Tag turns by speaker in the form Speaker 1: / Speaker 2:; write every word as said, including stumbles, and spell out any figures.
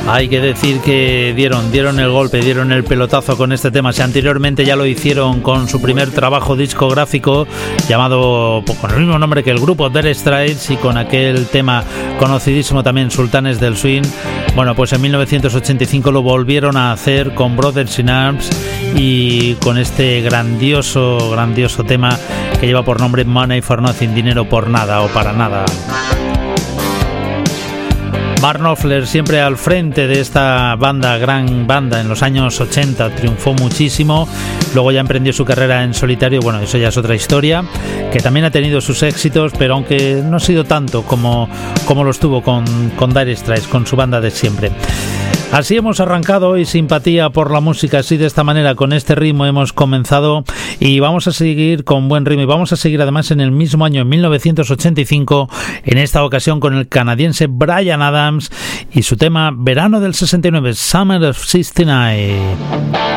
Speaker 1: Hay que decir que dieron, dieron el golpe, dieron el pelotazo con este tema. Si anteriormente ya lo hicieron con su primer trabajo discográfico llamado pues, con el mismo nombre que el grupo, Dire Straits, y con aquel tema conocidísimo también, Sultanes del Swing. Bueno, pues en mil novecientos ochenta y cinco lo volvieron a hacer con Brothers in Arms y con este grandioso, grandioso tema que lleva por nombre Money for Nothing, dinero por nada o para nada. Mark Knopfler siempre al frente de esta banda, gran banda en los años ochenta, triunfó muchísimo, luego ya emprendió su carrera en solitario, bueno, eso ya es otra historia, que también ha tenido sus éxitos, pero aunque no ha sido tanto como, como los tuvo con, con Dire Straits, con su banda de siempre. Así hemos arrancado hoy Simpatía por la Música, así de esta manera, con este ritmo hemos comenzado y vamos a seguir con buen ritmo y vamos a seguir además en el mismo año, en mil novecientos ochenta y cinco, en esta ocasión con el canadiense Bryan Adams y su tema Verano del sesenta y nueve, Summer of sesenta y nueve.